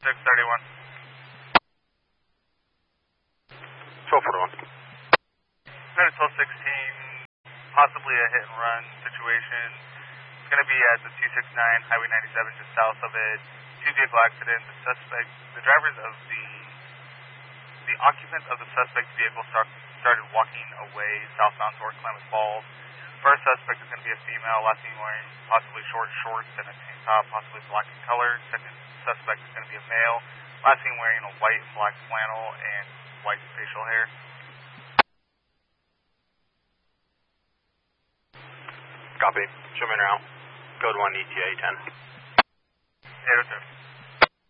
631. 1241. Minute 1216, possibly a hit and run situation. It's going to be at the 269 Highway 97, just south of it. Two vehicle accident. The drivers of the occupants of the suspect's vehicle started walking away southbound toward Klamath Falls. First suspect is going to be a female, last seen wearing possibly short shorts and a tank top, possibly black in color. Second suspect is going to be a male, last seen wearing a white and black flannel and white facial hair. Copy. Show me route. Code 1 ETA 10. 802.